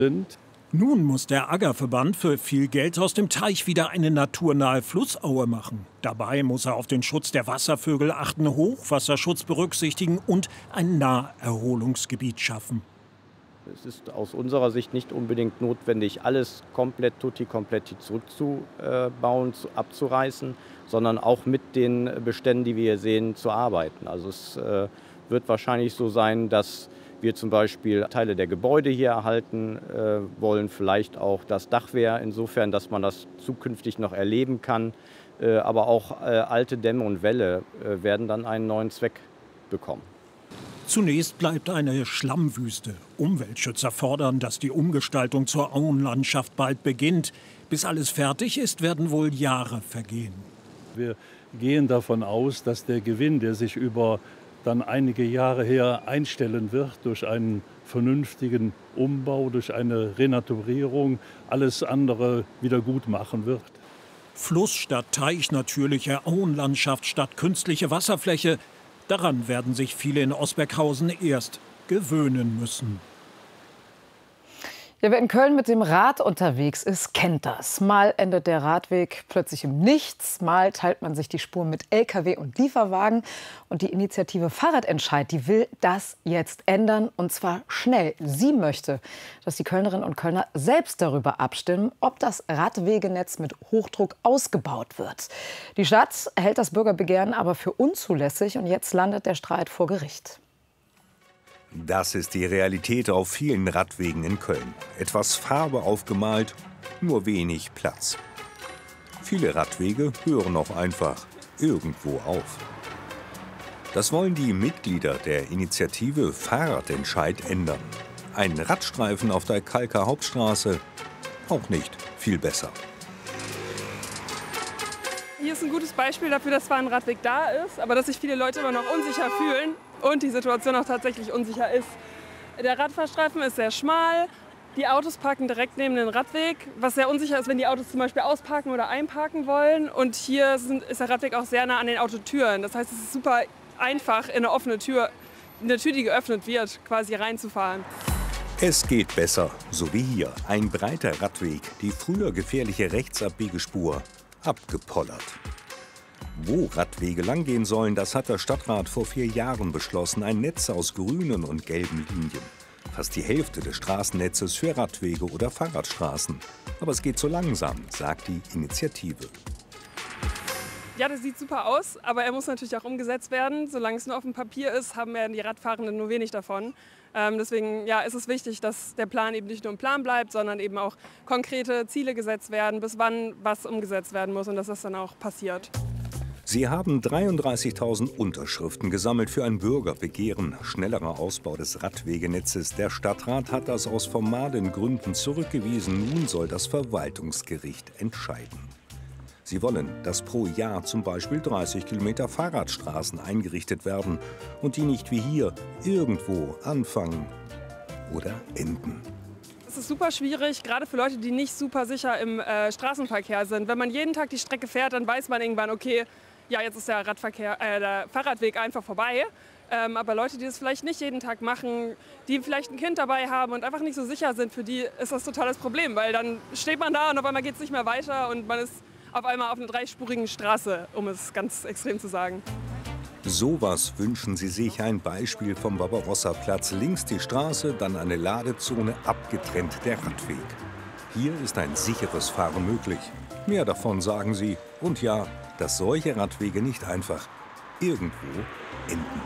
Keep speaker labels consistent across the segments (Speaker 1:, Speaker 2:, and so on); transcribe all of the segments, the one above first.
Speaker 1: sind.
Speaker 2: Nun muss der Aggerverband für viel Geld aus dem Teich wieder eine naturnahe Flussaue machen. Dabei muss er auf den Schutz der Wasservögel achten, Hochwasserschutz berücksichtigen und ein Naherholungsgebiet schaffen.
Speaker 3: Es ist aus unserer Sicht nicht unbedingt notwendig, alles komplett tutti kompletti zurückzubauen, abzureißen, sondern auch mit den Beständen, die wir hier sehen, zu arbeiten. Also es wird wahrscheinlich so sein, dass wir zum Beispiel Teile der Gebäude hier erhalten wollen, vielleicht auch das Dachwehr, insofern, dass man das zukünftig noch erleben kann. Aber auch alte Dämme und Wälle werden dann einen neuen Zweck bekommen.
Speaker 2: Zunächst bleibt eine Schlammwüste. Umweltschützer fordern, dass die Umgestaltung zur Auenlandschaft bald beginnt. Bis alles fertig ist, werden wohl Jahre vergehen.
Speaker 1: Wir gehen davon aus, dass der Gewinn, der sich über dann einige Jahre her einstellen wird, durch einen vernünftigen Umbau, durch eine Renaturierung, alles andere wieder gut machen wird.
Speaker 2: Fluss statt Teich, natürliche Auenlandschaft statt künstliche Wasserfläche. Daran werden sich viele in Osberghausen erst gewöhnen müssen.
Speaker 4: Ja, wer in Köln mit dem Rad unterwegs ist, kennt das. Mal endet der Radweg plötzlich im Nichts, mal teilt man sich die Spur mit Lkw und Lieferwagen. Und die Initiative Fahrradentscheid, die will das jetzt ändern, und zwar schnell. Sie möchte, dass die Kölnerinnen und Kölner selbst darüber abstimmen, ob das Radwegenetz mit Hochdruck ausgebaut wird. Die Stadt hält das Bürgerbegehren aber für unzulässig, und jetzt landet der Streit vor Gericht.
Speaker 5: Das ist die Realität auf vielen Radwegen in Köln. Etwas Farbe aufgemalt, nur wenig Platz. Viele Radwege hören auch einfach irgendwo auf. Das wollen die Mitglieder der Initiative Fahrradentscheid ändern. Ein Radstreifen auf der Kalker Hauptstraße, auch nicht viel besser.
Speaker 6: Hier ist ein gutes Beispiel dafür, dass zwar ein Radweg da ist, aber dass sich viele Leute immer noch unsicher fühlen und die Situation auch tatsächlich unsicher ist. Der Radfahrstreifen ist sehr schmal, die Autos parken direkt neben den Radweg, was sehr unsicher ist, wenn die Autos zum Beispiel ausparken oder einparken wollen. Und hier ist der Radweg auch sehr nah an den Autotüren. Das heißt, es ist super einfach, in eine offene Tür, die geöffnet wird, quasi reinzufahren.
Speaker 5: Es geht besser, so wie hier. Ein breiter Radweg, die früher gefährliche Rechtsabbiegerspur, abgepollert. Wo Radwege langgehen sollen, das hat der Stadtrat vor 4 Jahren beschlossen. Ein Netz aus grünen und gelben Linien. Fast die Hälfte des Straßennetzes für Radwege oder Fahrradstraßen. Aber es geht so langsam, sagt die Initiative.
Speaker 6: Ja, das sieht super aus, aber er muss natürlich auch umgesetzt werden. Solange es nur auf dem Papier ist, haben die Radfahrenden nur wenig davon. Deswegen ist es wichtig, dass der Plan eben nicht nur ein Plan bleibt, sondern eben auch konkrete Ziele gesetzt werden, bis wann was umgesetzt werden muss und dass das dann auch passiert.
Speaker 5: Sie haben 33.000 Unterschriften gesammelt für ein Bürgerbegehren. Schnellerer Ausbau des Radwegenetzes. Der Stadtrat hat das aus formalen Gründen zurückgewiesen. Nun soll das Verwaltungsgericht entscheiden. Sie wollen, dass pro Jahr zum Beispiel 30 Kilometer Fahrradstraßen eingerichtet werden und die nicht wie hier irgendwo anfangen oder enden.
Speaker 6: Es ist super schwierig, gerade für Leute, die nicht super sicher im Straßenverkehr sind. Wenn man jeden Tag die Strecke fährt, dann weiß man irgendwann, okay, ja, jetzt ist der Fahrradweg einfach vorbei. Aber Leute, die das vielleicht nicht jeden Tag machen, die vielleicht ein Kind dabei haben und einfach nicht so sicher sind, für die ist das total das Problem. Weil dann steht man da und auf einmal geht es nicht mehr weiter und man ist auf einmal auf einer 3-spurigen Straße, um es ganz extrem zu sagen.
Speaker 5: Sowas wünschen sie sich, ein Beispiel vom Barbarossa-Platz. Links die Straße, dann eine Ladezone, abgetrennt der Radweg. Hier ist ein sicheres Fahren möglich. Mehr davon, sagen sie. Und ja, dass solche Radwege nicht einfach irgendwo enden.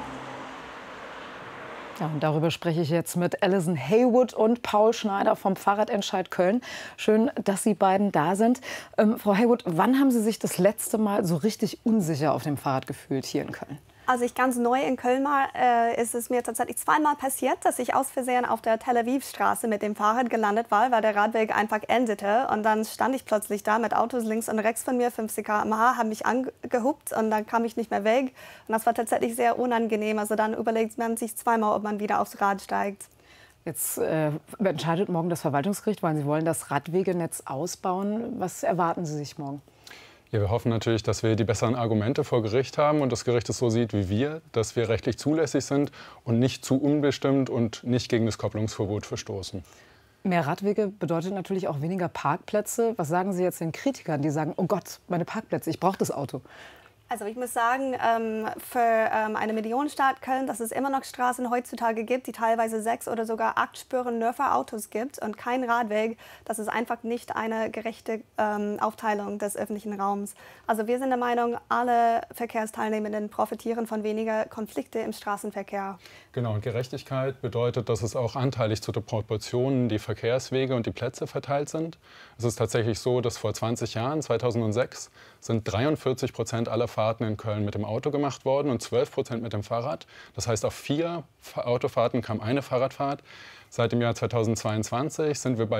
Speaker 4: Ja, und darüber spreche ich jetzt mit Alison Haywood und Paul Schneider vom Fahrradentscheid Köln. Schön, dass Sie beiden da sind. Frau Haywood, wann haben Sie sich das letzte Mal so richtig unsicher auf dem Fahrrad gefühlt hier in Köln?
Speaker 7: Als ich ganz neu in Köln war, ist es mir tatsächlich zweimal passiert, dass ich aus Versehen auf der Tel Aviv-Straße mit dem Fahrrad gelandet war, weil der Radweg einfach endete. Und dann stand ich plötzlich da mit Autos links und rechts von mir, 50 km/h, haben mich angehupt und dann kam ich nicht mehr weg. Und das war tatsächlich sehr unangenehm. Also dann überlegt man sich zweimal, ob man wieder aufs Rad steigt.
Speaker 4: Jetzt entscheidet morgen das Verwaltungsgericht, weil Sie wollen das Radwegenetz ausbauen. Was erwarten Sie sich morgen?
Speaker 8: Ja, wir hoffen natürlich, dass wir die besseren Argumente vor Gericht haben und das Gericht es so sieht wie wir, dass wir rechtlich zulässig sind und nicht zu unbestimmt und nicht gegen das Kopplungsverbot verstoßen.
Speaker 4: Mehr Radwege bedeutet natürlich auch weniger Parkplätze. Was sagen Sie jetzt den Kritikern, die sagen, oh Gott, meine Parkplätze, ich brauche das Auto?
Speaker 7: Also ich muss sagen, für eine Millionenstadt Köln, dass es immer noch Straßen heutzutage gibt, die teilweise 6 oder sogar 8 Spuren nur für Autos gibt und kein Radweg, das ist einfach nicht eine gerechte Aufteilung des öffentlichen Raums. Also wir sind der Meinung, alle Verkehrsteilnehmenden profitieren von weniger Konflikte im Straßenverkehr.
Speaker 8: Genau, und Gerechtigkeit bedeutet, dass es auch anteilig zu den Proportionen die Verkehrswege und die Plätze verteilt sind. Es ist tatsächlich so, dass vor 20 Jahren, 2006, sind 43% aller Fahrten in Köln mit dem Auto gemacht worden und 12% mit dem Fahrrad. Das heißt, auf 4 Autofahrten kam eine Fahrradfahrt. Seit dem Jahr 2022 sind wir bei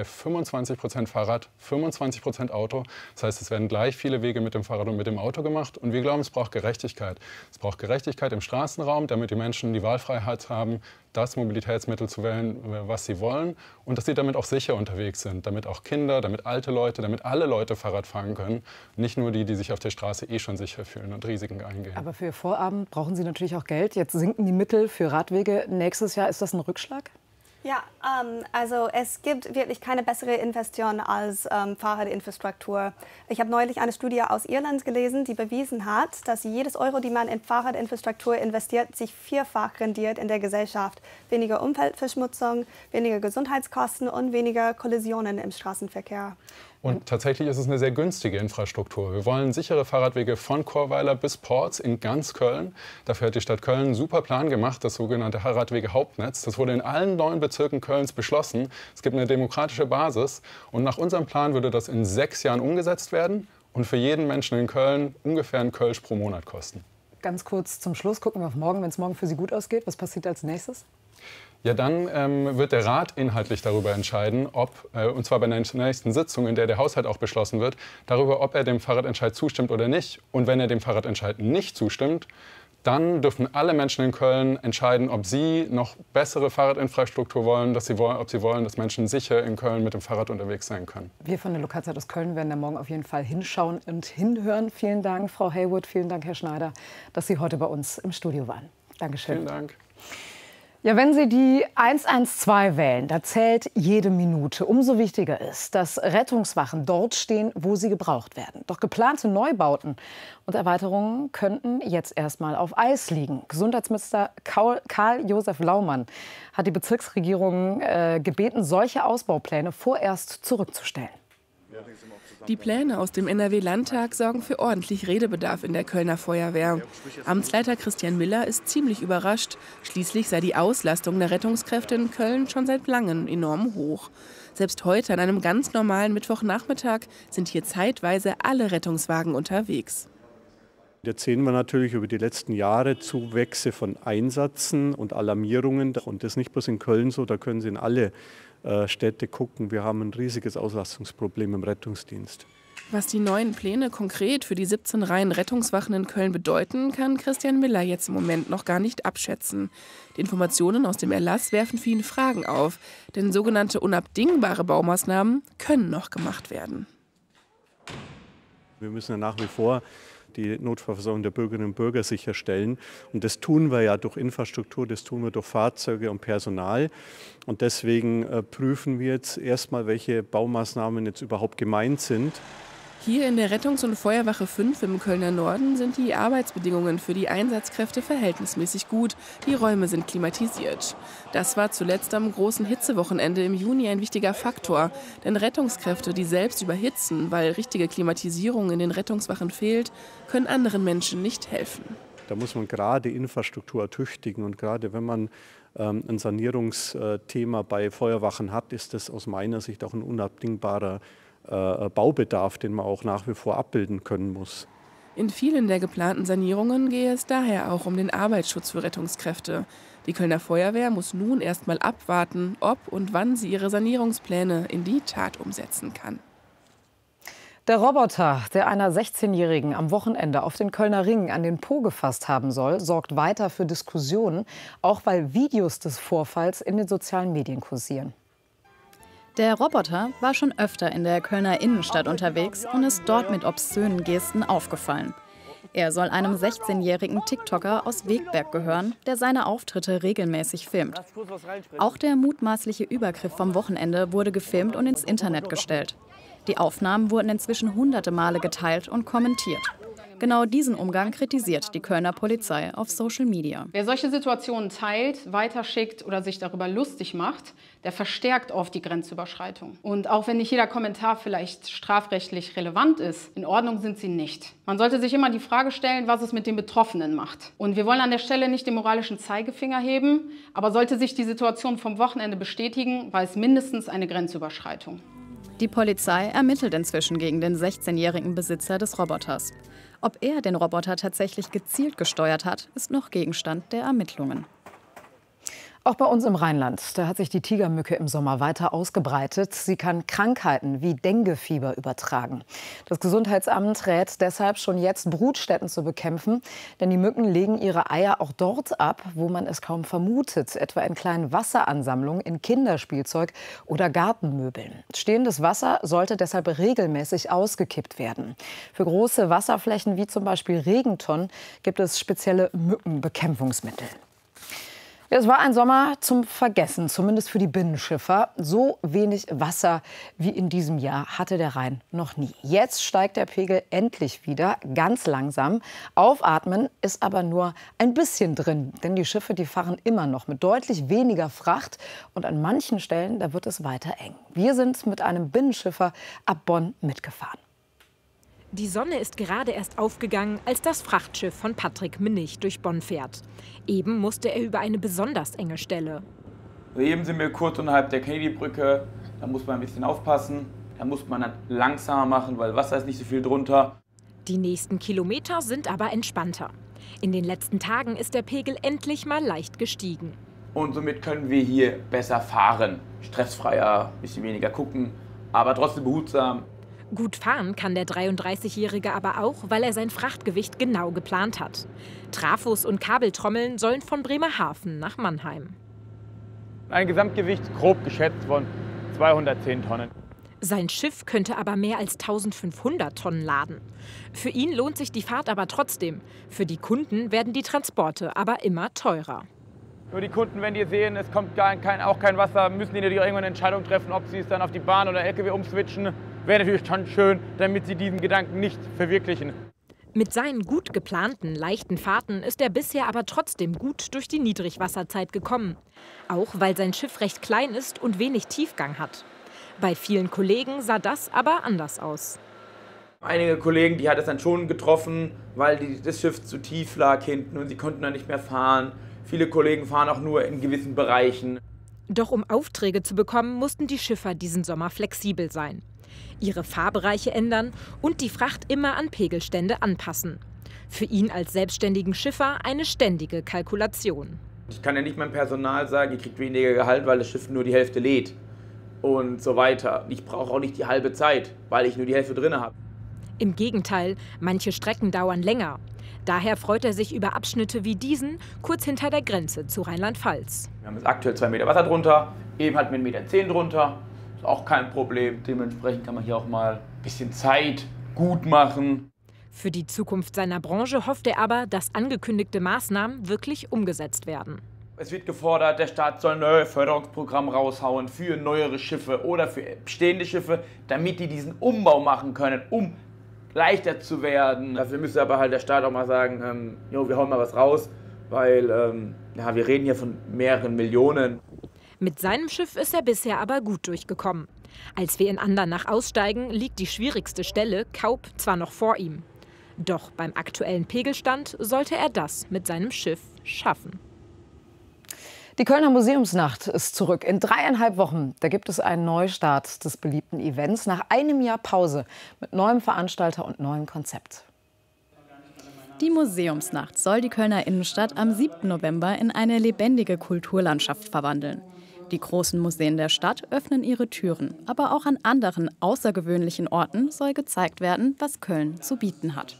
Speaker 8: 25% Fahrrad, 25% Auto. Das heißt, es werden gleich viele Wege mit dem Fahrrad und mit dem Auto gemacht. Und wir glauben, es braucht Gerechtigkeit. Es braucht Gerechtigkeit im Straßenraum, damit die Menschen die Wahlfreiheit haben, das Mobilitätsmittel zu wählen, was sie wollen. Und dass sie damit auch sicher unterwegs sind. Damit auch Kinder, damit alte Leute, damit alle Leute Fahrrad fahren können. Nicht nur die, die sich auf der Straße eh schon sicher fühlen und Risiken eingehen.
Speaker 4: Aber für Ihr Vorhaben brauchen Sie natürlich auch Geld. Jetzt sinken die Mittel für Radwege. Nächstes Jahr ist das ein Rückschlag?
Speaker 7: Ja, also es gibt wirklich keine bessere Investition als Fahrradinfrastruktur. Ich habe neulich eine Studie aus Irland gelesen, die bewiesen hat, dass jedes Euro, die man in Fahrradinfrastruktur investiert, sich 4-fach rendiert in der Gesellschaft. Weniger Umweltverschmutzung, weniger Gesundheitskosten und weniger Kollisionen im Straßenverkehr.
Speaker 8: Und tatsächlich ist es eine sehr günstige Infrastruktur. Wir wollen sichere Fahrradwege von Chorweiler bis Porz in ganz Köln. Dafür hat die Stadt Köln einen super Plan gemacht, das sogenannte Fahrradwege-Hauptnetz. Das wurde in allen 9 Bezirken Kölns beschlossen. Es gibt eine demokratische Basis. Und nach unserem Plan würde das in 6 Jahren umgesetzt werden und für jeden Menschen in Köln ungefähr einen Kölsch pro Monat kosten.
Speaker 4: Ganz kurz zum Schluss, gucken wir auf morgen, wenn es morgen für Sie gut ausgeht. Was passiert als nächstes?
Speaker 8: Ja, dann wird der Rat inhaltlich darüber entscheiden, ob, und zwar bei der nächsten Sitzung, in der der Haushalt auch beschlossen wird, darüber, ob er dem Fahrradentscheid zustimmt oder nicht. Und wenn er dem Fahrradentscheid nicht zustimmt, dann dürfen alle Menschen in Köln entscheiden, ob sie noch bessere Fahrradinfrastruktur wollen, ob sie wollen, dass Menschen sicher in Köln mit dem Fahrrad unterwegs sein können.
Speaker 4: Wir von der Lokalzeit aus Köln werden da morgen auf jeden Fall hinschauen und hinhören. Vielen Dank, Frau Haywood, vielen Dank, Herr Schneider, dass Sie heute bei uns im Studio waren. Dankeschön.
Speaker 8: Vielen Dank.
Speaker 4: Ja, wenn Sie die 112 wählen, da zählt jede Minute. Umso wichtiger ist, dass Rettungswachen dort stehen, wo sie gebraucht werden. Doch geplante Neubauten und Erweiterungen könnten jetzt erstmal auf Eis liegen. Gesundheitsminister Karl-Josef Laumann hat die Bezirksregierung gebeten, solche Ausbaupläne vorerst zurückzustellen.
Speaker 9: Die Pläne aus dem NRW-Landtag sorgen für ordentlich Redebedarf in der Kölner Feuerwehr. Amtsleiter Christian Miller ist ziemlich überrascht. Schließlich sei die Auslastung der Rettungskräfte in Köln schon seit langem enorm hoch. Selbst heute an einem ganz normalen Mittwochnachmittag sind hier zeitweise alle Rettungswagen unterwegs.
Speaker 10: Jetzt sehen wir natürlich über die letzten Jahre Zuwächse von Einsätzen und Alarmierungen. Und das ist nicht bloß in Köln so, da können Sie in alle Städte gucken. Wir haben ein riesiges Auslastungsproblem im Rettungsdienst.
Speaker 9: Was die neuen Pläne konkret für die 17 Reihen Rettungswachen in Köln bedeuten, kann Christian Miller jetzt im Moment noch gar nicht abschätzen. Die Informationen aus dem Erlass werfen für ihn Fragen auf, denn sogenannte unabdingbare Baumaßnahmen können noch gemacht werden.
Speaker 10: Wir müssen ja nach wie vor die Notfallversorgung der Bürgerinnen und Bürger sicherstellen. Und das tun wir ja durch Infrastruktur, das tun wir durch Fahrzeuge und Personal. Und deswegen prüfen wir jetzt erstmal, welche Baumaßnahmen jetzt überhaupt gemeint sind.
Speaker 9: Hier in der Rettungs- und Feuerwache 5 im Kölner Norden sind die Arbeitsbedingungen für die Einsatzkräfte verhältnismäßig gut. Die Räume sind klimatisiert. Das war zuletzt am großen Hitzewochenende im Juni ein wichtiger Faktor. Denn Rettungskräfte, die selbst überhitzen, weil richtige Klimatisierung in den Rettungswachen fehlt, können anderen Menschen nicht helfen.
Speaker 10: Da muss man gerade Infrastruktur ertüchtigen. Und gerade wenn man ein Sanierungsthema bei Feuerwachen hat, ist das aus meiner Sicht auch ein unabdingbarer Baubedarf, den man auch nach wie vor abbilden können muss.
Speaker 9: In vielen der geplanten Sanierungen gehe es daher auch um den Arbeitsschutz für Rettungskräfte. Die Kölner Feuerwehr muss nun erst mal abwarten, ob und wann sie ihre Sanierungspläne in die Tat umsetzen kann.
Speaker 4: Der Roboter, der einer 16-Jährigen am Wochenende auf den Kölner Ring an den Po gefasst haben soll, sorgt weiter für Diskussionen, auch weil Videos des Vorfalls in den sozialen Medien kursieren.
Speaker 11: Der Roboter war schon öfter in der Kölner Innenstadt unterwegs und ist dort mit obszönen Gesten aufgefallen. Er soll einem 16-jährigen TikToker aus Wegberg gehören, der seine Auftritte regelmäßig filmt. Auch der mutmaßliche Übergriff vom Wochenende wurde gefilmt und ins Internet gestellt. Die Aufnahmen wurden inzwischen hunderte Male geteilt und kommentiert. Genau diesen Umgang kritisiert die Kölner Polizei auf Social Media.
Speaker 12: Wer solche Situationen teilt, weiterschickt oder sich darüber lustig macht, der verstärkt oft die Grenzüberschreitung. Und auch wenn nicht jeder Kommentar vielleicht strafrechtlich relevant ist, in Ordnung sind sie nicht. Man sollte sich immer die Frage stellen, was es mit den Betroffenen macht. Und wir wollen an der Stelle nicht den moralischen Zeigefinger heben, aber sollte sich die Situation vom Wochenende bestätigen, war es mindestens eine Grenzüberschreitung.
Speaker 11: Die Polizei ermittelt inzwischen gegen den 16-jährigen Besitzer des Roboters. Ob er den Roboter tatsächlich gezielt gesteuert hat, ist noch Gegenstand der Ermittlungen.
Speaker 4: Auch bei uns im Rheinland, da hat sich die Tigermücke im Sommer weiter ausgebreitet. Sie kann Krankheiten wie Denguefieber übertragen. Das Gesundheitsamt rät deshalb schon jetzt, Brutstätten zu bekämpfen. Denn die Mücken legen ihre Eier auch dort ab, wo man es kaum vermutet. Etwa in kleinen Wasseransammlungen, in Kinderspielzeug oder Gartenmöbeln. Stehendes Wasser sollte deshalb regelmäßig ausgekippt werden. Für große Wasserflächen wie zum Beispiel Regentonnen gibt es spezielle Mückenbekämpfungsmittel. Es war ein Sommer zum Vergessen, zumindest für die Binnenschiffer. So wenig Wasser wie in diesem Jahr hatte der Rhein noch nie. Jetzt steigt der Pegel endlich wieder, ganz langsam. Aufatmen ist aber nur ein bisschen drin, denn die Schiffe, die fahren immer noch mit deutlich weniger Fracht. Und an manchen Stellen, da wird es weiter eng. Wir sind mit einem Binnenschiffer ab Bonn mitgefahren.
Speaker 13: Die Sonne ist gerade erst aufgegangen, als das Frachtschiff von Patrick Minnig durch Bonn fährt. Eben musste er über eine besonders enge Stelle.
Speaker 14: Eben sind wir kurz unterhalb der Kennedy-Brücke. Da muss man ein bisschen aufpassen. Da muss man dann langsamer machen, weil Wasser ist nicht so viel drunter.
Speaker 13: Die nächsten Kilometer sind aber entspannter. In den letzten Tagen ist der Pegel endlich mal leicht gestiegen.
Speaker 14: Und somit können wir hier besser fahren. Stressfreier, ein bisschen weniger gucken, aber trotzdem behutsam.
Speaker 13: Gut fahren kann der 33-Jährige aber auch, weil er sein Frachtgewicht genau geplant hat. Trafos und Kabeltrommeln sollen von Bremerhaven nach Mannheim.
Speaker 15: Ein Gesamtgewicht grob geschätzt von 210 Tonnen.
Speaker 13: Sein Schiff könnte aber mehr als 1500 Tonnen laden. Für ihn lohnt sich die Fahrt aber trotzdem. Für die Kunden werden die Transporte aber immer teurer.
Speaker 15: Nur die Kunden, wenn die sehen, es kommt auch kein Wasser, müssen die natürlich irgendwann eine Entscheidung treffen, ob sie es dann auf die Bahn oder LKW umswitchen. Wäre natürlich schon schön, damit sie diesen Gedanken nicht verwirklichen.
Speaker 13: Mit seinen gut geplanten, leichten Fahrten ist er bisher aber trotzdem gut durch die Niedrigwasserzeit gekommen. Auch weil sein Schiff recht klein ist und wenig Tiefgang hat. Bei vielen Kollegen sah das aber anders aus.
Speaker 14: Einige Kollegen, die hat es dann schon getroffen, weil das Schiff zu tief lag hinten und sie konnten dann nicht mehr fahren. Viele Kollegen fahren auch nur in gewissen Bereichen.
Speaker 13: Doch um Aufträge zu bekommen, mussten die Schiffer diesen Sommer flexibel sein. Ihre Fahrbereiche ändern und die Fracht immer an Pegelstände anpassen. Für ihn als selbstständigen Schiffer eine ständige Kalkulation.
Speaker 14: Ich kann ja nicht meinem Personal sagen, ihr kriegt weniger Gehalt, weil das Schiff nur die Hälfte lädt und so weiter. Ich brauche auch nicht die halbe Zeit, weil ich nur die Hälfte drin habe.
Speaker 13: Im Gegenteil, manche Strecken dauern länger. Daher freut er sich über Abschnitte wie diesen, kurz hinter der Grenze zu Rheinland-Pfalz.
Speaker 14: Wir haben jetzt aktuell 2 Meter Wasser drunter, eben hatten wir 1,10 Meter drunter. Ist auch kein Problem. Dementsprechend kann man hier auch mal ein bisschen Zeit gut machen.
Speaker 13: Für die Zukunft seiner Branche hofft er aber, dass angekündigte Maßnahmen wirklich umgesetzt werden.
Speaker 14: Es wird gefordert, der Staat soll neue Förderungsprogramme raushauen für neuere Schiffe oder für bestehende Schiffe, damit die diesen Umbau machen können, um leichter zu werden. Dafür müsste aber halt der Staat auch mal sagen, wir hauen mal was raus, weil wir reden hier von mehreren Millionen.
Speaker 13: Mit seinem Schiff ist er bisher aber gut durchgekommen. Als wir in Andernach aussteigen, liegt die schwierigste Stelle, Kaup, zwar noch vor ihm. Doch beim aktuellen Pegelstand sollte er das mit seinem Schiff schaffen.
Speaker 4: Die Kölner Museumsnacht ist zurück. In 3,5 Wochen, da gibt es einen Neustart des beliebten Events nach einem Jahr Pause mit neuem Veranstalter und neuem Konzept.
Speaker 11: Die Museumsnacht soll die Kölner Innenstadt am 7. November in eine lebendige Kulturlandschaft verwandeln. Die großen Museen der Stadt öffnen ihre Türen, aber auch an anderen außergewöhnlichen Orten soll gezeigt werden, was Köln zu bieten hat.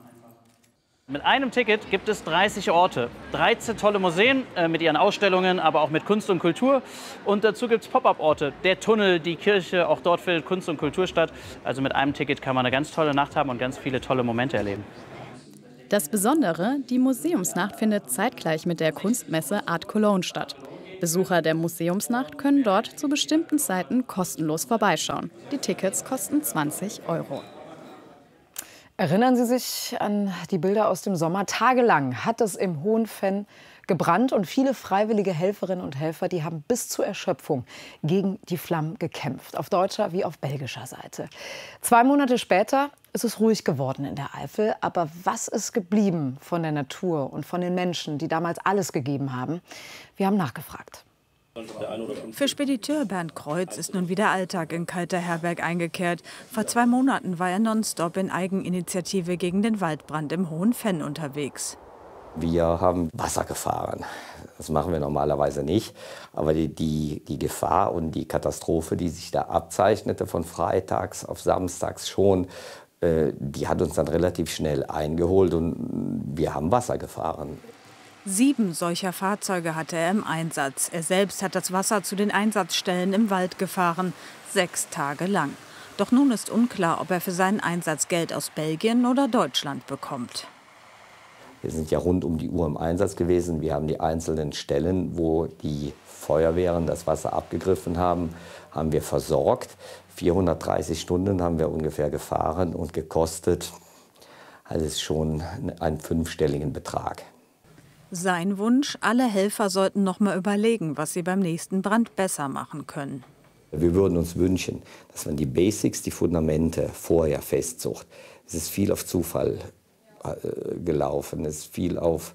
Speaker 16: Mit einem Ticket gibt es 30 Orte, 13 tolle Museen mit ihren Ausstellungen, aber auch mit Kunst und Kultur. Und dazu gibt es Pop-up-Orte, der Tunnel, die Kirche, auch dort findet Kunst und Kultur statt. Also mit einem Ticket kann man eine ganz tolle Nacht haben und ganz viele tolle Momente erleben.
Speaker 11: Das Besondere, die Museumsnacht findet zeitgleich mit der Kunstmesse Art Cologne statt. Besucher der Museumsnacht können dort zu bestimmten Zeiten kostenlos vorbeischauen. Die Tickets kosten 20 €.
Speaker 4: Erinnern Sie sich an die Bilder aus dem Sommer? Tagelang hat es im Hohenfenn gebrannt und viele freiwillige Helferinnen und Helfer, die haben bis zur Erschöpfung gegen die Flammen gekämpft, auf deutscher wie auf belgischer Seite. 2 Monate später ist es ruhig geworden in der Eifel. Aber was ist geblieben von der Natur und von den Menschen, die damals alles gegeben haben? Wir haben nachgefragt.
Speaker 17: Für Spediteur Bernd Kreuz ist nun wieder Alltag in Kalter-Herberg eingekehrt. Vor 2 Monaten war er nonstop in Eigeninitiative gegen den Waldbrand im Hohenfenn unterwegs.
Speaker 18: Wir haben Wasser gefahren. Das machen wir normalerweise nicht. Aber die Gefahr und die Katastrophe, die sich da abzeichnete von freitags auf samstags schon, die hat uns dann relativ schnell eingeholt und wir haben Wasser gefahren.
Speaker 17: 7 solcher Fahrzeuge hatte er im Einsatz. Er selbst hat das Wasser zu den Einsatzstellen im Wald gefahren, 6 Tage lang. Doch nun ist unklar, ob er für seinen Einsatz Geld aus Belgien oder Deutschland bekommt.
Speaker 18: Wir sind ja rund um die Uhr im Einsatz gewesen. Wir haben die einzelnen Stellen, wo die Feuerwehren das Wasser abgegriffen haben, haben wir versorgt. 430 Stunden haben wir ungefähr gefahren und gekostet. Das ist schon einen 5-stelligen Betrag.
Speaker 17: Sein Wunsch, alle Helfer sollten noch mal überlegen, was sie beim nächsten Brand besser machen können.
Speaker 18: Wir würden uns wünschen, dass man die Basics, die Fundamente vorher festsucht. Es ist viel auf Zufall gelaufen, es ist viel auf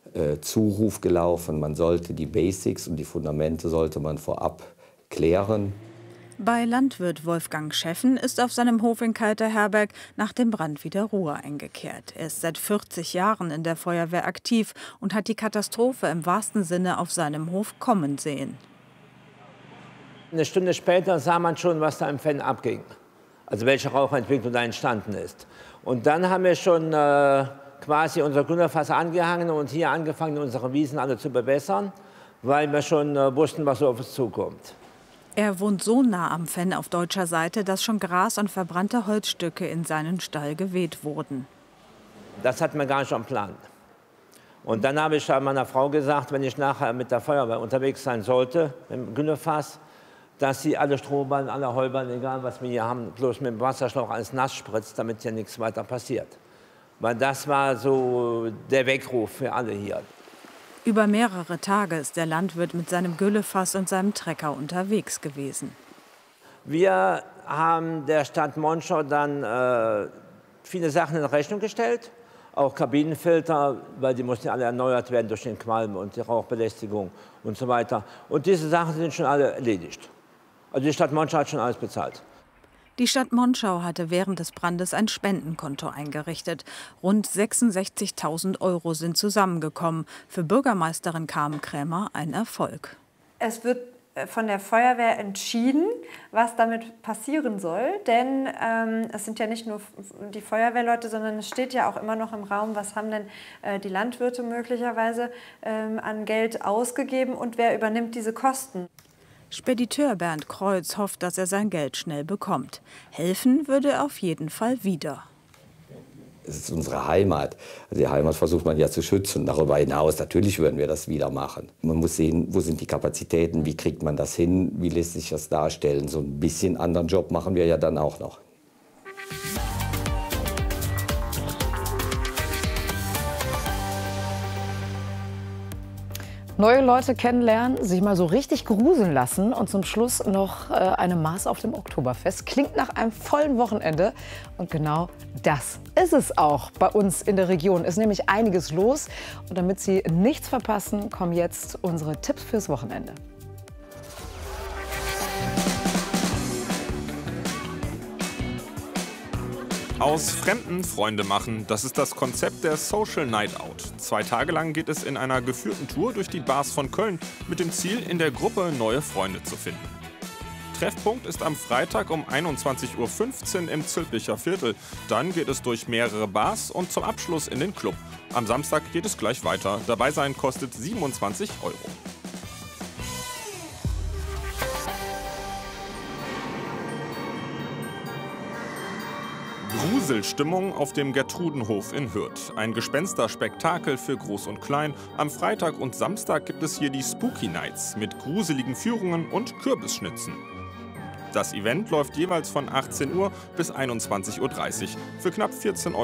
Speaker 18: Zuruf gelaufen. Man sollte die Basics und die Fundamente sollte man vorab klären.
Speaker 17: Bei Landwirt Wolfgang Scheffen ist auf seinem Hof in Kalter-Herberg nach dem Brand wieder Ruhe eingekehrt. Er ist seit 40 Jahren in der Feuerwehr aktiv und hat die Katastrophe im wahrsten Sinne auf seinem Hof kommen sehen.
Speaker 19: Eine Stunde später sah man schon, was da im Fenn abging. Also welche Rauchentwicklung da entstanden ist. Und dann haben wir schon quasi unser Gründerfass angehangen und hier angefangen, unsere Wiesen alle zu bewässern, weil wir schon wussten, was auf uns zukommt.
Speaker 17: Er wohnt so nah am Fenn auf deutscher Seite, dass schon Gras und verbrannte Holzstücke in seinen Stall geweht wurden.
Speaker 19: Das hatten wir gar nicht am Plan. Und dann habe ich meiner Frau gesagt, wenn ich nachher mit der Feuerwehr unterwegs sein sollte, mit dem Günnefass, dass sie alle Strohballen, alle Heuballen, egal was wir hier haben, bloß mit dem Wasserschlauch alles nass spritzt, damit hier nichts weiter passiert. Weil das war so der Weckruf für alle hier.
Speaker 17: Über mehrere Tage ist der Landwirt mit seinem Güllefass und seinem Trecker unterwegs gewesen.
Speaker 19: Wir haben der Stadt Monschau dann viele Sachen in Rechnung gestellt. Auch Kabinenfilter, weil die mussten alle erneuert werden durch den Qualm und die Rauchbelästigung und so weiter. Und diese Sachen sind schon alle erledigt. Also die Stadt Monschau hat schon alles bezahlt.
Speaker 17: Die Stadt Monschau hatte während des Brandes ein Spendenkonto eingerichtet. Rund 66.000 € sind zusammengekommen. Für Bürgermeisterin Carmen Krämer ein Erfolg.
Speaker 20: Es wird von der Feuerwehr entschieden, was damit passieren soll. Denn es sind ja nicht nur die Feuerwehrleute, sondern es steht ja auch immer noch im Raum, was haben denn die Landwirte möglicherweise an Geld ausgegeben und wer übernimmt diese Kosten.
Speaker 17: Spediteur Bernd Kreuz hofft, dass er sein Geld schnell bekommt. Helfen würde er auf jeden Fall wieder.
Speaker 18: Es ist unsere Heimat. Die Heimat versucht man ja zu schützen. Darüber hinaus, natürlich würden wir das wieder machen. Man muss sehen, wo sind die Kapazitäten, wie kriegt man das hin, wie lässt sich das darstellen. So ein bisschen anderen Job machen wir ja dann auch noch.
Speaker 4: Neue Leute kennenlernen, sich mal so richtig gruseln lassen und zum Schluss noch eine Maß auf dem Oktoberfest. Klingt nach einem vollen Wochenende. Und genau das ist es auch bei uns in der Region. Ist nämlich einiges los. Und damit Sie nichts verpassen, kommen jetzt unsere Tipps fürs Wochenende.
Speaker 21: Aus Fremden Freunde machen, das ist das Konzept der Social Night Out. 2 Tage lang geht es in einer geführten Tour durch die Bars von Köln mit dem Ziel, in der Gruppe neue Freunde zu finden. Treffpunkt ist am Freitag um 21:15 Uhr im Zülpicher Viertel. Dann geht es durch mehrere Bars und zum Abschluss in den Club. Am Samstag geht es gleich weiter. Dabei sein kostet 27 €. Gruselstimmung auf dem Gertrudenhof in Hürth. Ein Gespensterspektakel für Groß und Klein. Am Freitag und Samstag gibt es hier die Spooky Nights mit gruseligen Führungen und Kürbisschnitzen. Das Event läuft jeweils von 18 Uhr bis 21:30 Uhr für knapp 14 €